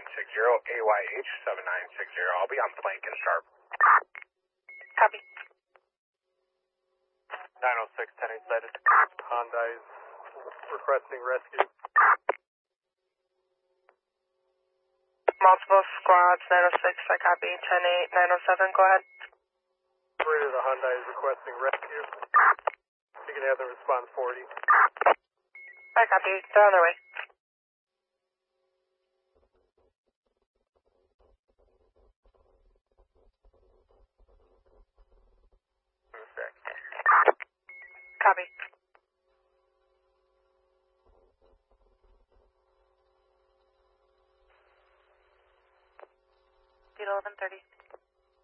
AYH7960. I'll be on flank and sharp. Copy. 906, 10-8 sighted. Hyundai's requesting rescue. Multiple squads, 906, I copy. 10-8, 907, go ahead. Operator, the Hyundai is requesting rescue. You can have them respond 40. I copy, they're on their way. Copy. Beat 1130.